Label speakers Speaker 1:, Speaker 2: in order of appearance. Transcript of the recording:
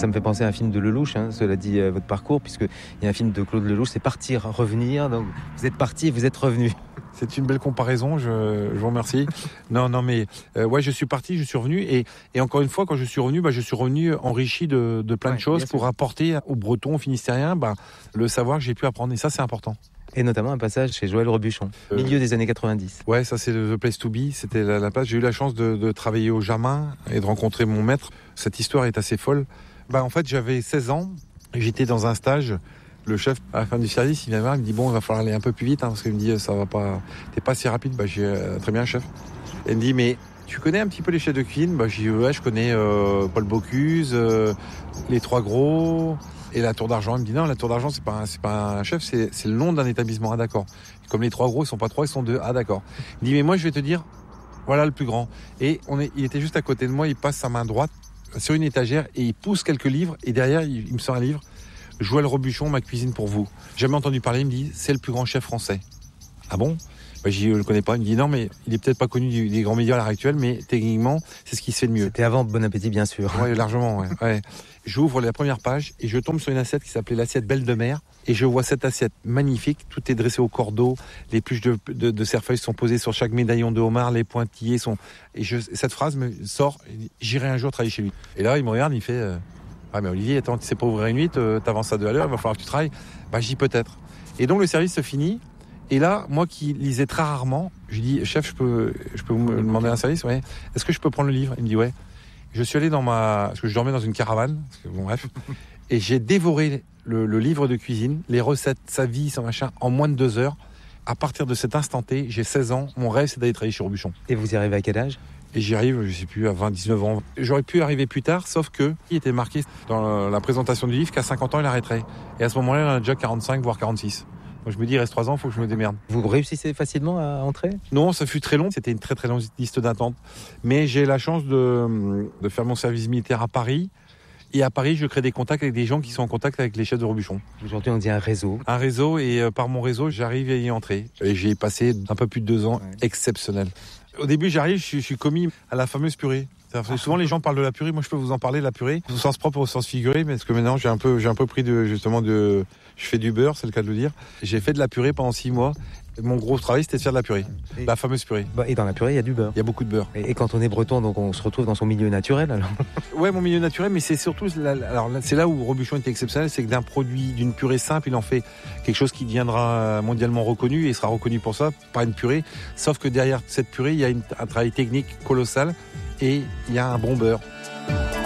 Speaker 1: Ça me fait penser à un film de Lelouch, cela dit votre parcours, puisqu'il y a un film de Claude Lelouch, c'est Partir, revenir. Donc vous êtes parti, vous êtes revenu.
Speaker 2: C'est une belle comparaison, je vous remercie. Non, mais je suis parti, je suis revenu. Et encore une fois, quand je suis revenu, je suis revenu enrichi de plein de choses pour apporter aux Bretons, aux Finistériens, le savoir que j'ai pu apprendre. Et ça, c'est important.
Speaker 1: Et notamment un passage chez Joël Robuchon, milieu des années 90.
Speaker 2: Ouais, ça c'est The Place to Be, c'était la place. J'ai eu la chance de travailler au Jamin et de rencontrer mon maître. Cette histoire est assez folle. En fait, j'avais 16 ans, j'étais dans un stage. Le chef, à la fin du service, il vient me voir, il me dit, bon, il va falloir aller un peu plus vite, parce qu'il me dit, ça va pas, t'es pas si rapide. J'ai très bien, chef. Et il me dit, mais tu connais un petit peu les chefs de cuisine? J'ai dit, ouais, je connais Paul Bocuse, les Trois Gros et la Tour d'Argent. Il me dit, non, la Tour d'Argent, c'est pas un chef, c'est le nom d'un établissement. Ah, d'accord. Comme les Trois Gros, ils sont pas 3, ils sont 2. Ah, d'accord. Il dit, mais moi, je vais te dire, voilà le plus grand. Et il était juste à côté de moi, il passe sa main droite sur une étagère et il pousse quelques livres, et derrière, il me sort un livre. Joël Robuchon, Ma cuisine pour vous. Jamais entendu parler, il me dit, c'est le plus grand chef français. Ah bon? Je le connais pas. Il me dit, non, mais il est peut-être pas connu des grands médias à l'heure actuelle, mais techniquement, c'est ce qui se fait de mieux.
Speaker 1: C'était avant Bon Appétit, bien sûr.
Speaker 2: Oui, largement, ouais. J'ouvre la première page et je tombe sur une assiette qui s'appelait l'assiette Belle de Mer. Et je vois cette assiette magnifique. Tout est dressé au cordeau. Les pluches de cerfeuil sont posées sur chaque médaillon de homard. Les pointillés sont... Et cette phrase me sort, j'irai un jour travailler chez lui. Et là, il me regarde, il fait... Ah mais Olivier, attends, tu sais pas ouvrir une huit, t'avances à 2 à l'heure, il va falloir que tu travailles. Je dis peut-être. Et donc le service se finit. Et là, moi qui lisais très rarement, je dis, chef, je peux vous demander un service? Ouais. Est-ce que je peux prendre le livre? Il me dit ouais. Je suis allé parce que je dormais dans une caravane, bref, et j'ai dévoré le livre de cuisine, les recettes, sa vie, son machin, en moins de 2 heures. À partir de cet instant T, j'ai 16 ans, mon rêve c'est d'aller travailler chez Robuchon.
Speaker 1: Et vous y arrivez à quel âge?
Speaker 2: Et j'y arrive, je sais plus, à 20, 19 ans. J'aurais pu arriver plus tard, sauf que il était marqué dans la présentation du livre qu'à 50 ans, il arrêterait. Et à ce moment-là, il en a déjà 45, voire 46. Donc je me dis, il reste 3 ans, il faut que je me démerde.
Speaker 1: Vous réussissez facilement à entrer?
Speaker 2: Non, ça fut très long. C'était une très très longue liste d'attente. Mais j'ai la chance de faire mon service militaire à Paris. Et à Paris, je crée des contacts avec des gens qui sont en contact avec les chefs de Robuchon.
Speaker 1: Aujourd'hui, on dit un réseau.
Speaker 2: Un réseau, et par mon réseau, j'arrive à y entrer. Et j'ai passé un peu plus de 2 ans exceptionnels. Au début, j'arrive, je suis commis à la fameuse purée. Souvent, les gens parlent de la purée. Moi, je peux vous en parler, la purée, au sens propre, au sens figuré, parce que maintenant, j'ai un peu pris je fais du beurre, c'est le cas de le dire. J'ai fait de la purée pendant 6 mois. Mon gros travail, c'était de faire de la purée. La fameuse purée.
Speaker 1: Et dans la purée, il y a du beurre.
Speaker 2: Il y a beaucoup de beurre.
Speaker 1: Et quand on est breton, donc on se retrouve dans son milieu naturel, alors?
Speaker 2: Ouais, mon milieu naturel, mais c'est surtout, c'est là où Robuchon était exceptionnel, c'est que d'une purée simple, il en fait quelque chose qui deviendra mondialement reconnu et sera reconnu pour ça, pas une purée. Sauf que derrière cette purée, il y a un travail technique colossal et il y a un bon beurre.